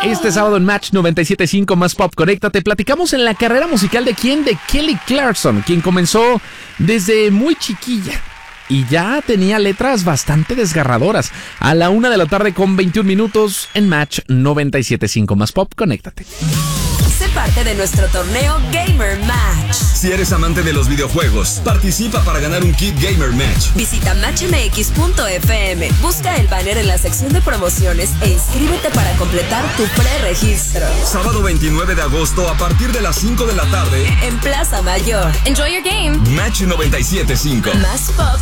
Este sábado en Match 97.5 más Pop, conéctate. Platicamos en la carrera musical de quién, de Kelly Clarkson, quien comenzó desde muy chiquilla y ya tenía letras bastante desgarradoras. A la 1:00 con 21 minutos en Match 97.5 más Pop, conéctate. Sé parte de nuestro torneo Gamer Match. Si eres amante de los videojuegos, participa para ganar un kit Gamer Match. Visita matchmx.fm, busca el banner en la sección de promociones e inscríbete para completar tu preregistro. Sábado 29 de agosto a partir de las 5 de la tarde en Plaza Mayor. Enjoy your game. Match 97.5 Más Pop